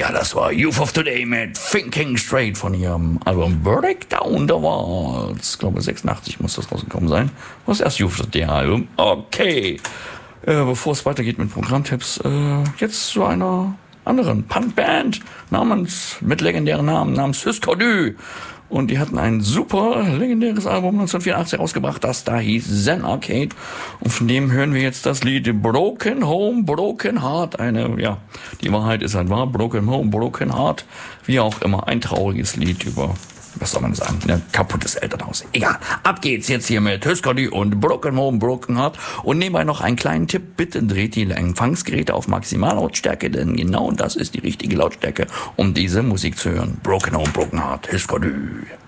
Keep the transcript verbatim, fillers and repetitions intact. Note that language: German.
Ja, das war Youth of Today mit Thinking Straight von ihrem Album Breakdown the Walls. Ich glaube, sechsundachtzig muss das rausgekommen sein. Was ist erst Youth of Today Album? Okay. Äh, bevor es weitergeht mit Programmtipps, äh, jetzt zu einer anderen Punkband namens, mit legendären Namen, namens Husker Du. Und die hatten ein super legendäres Album neunzehnhundertvierundachtzig rausgebracht, das da hieß Zen Arcade. Und von dem hören wir jetzt das Lied Broken Home, Broken Heart. Eine, ja, die Wahrheit ist halt wahr. Broken Home, Broken Heart. Wie auch immer, ein trauriges Lied über, was soll man sagen, ein kaputtes Elternhaus. Egal, ab geht's jetzt hier mit Husker Du und Broken Home, Broken Heart. Und nebenbei noch einen kleinen Tipp, bitte dreht die Empfangsgeräte auf Maximallautstärke, denn genau das ist die richtige Lautstärke, um diese Musik zu hören. Broken Home, Broken Heart, Husker Du.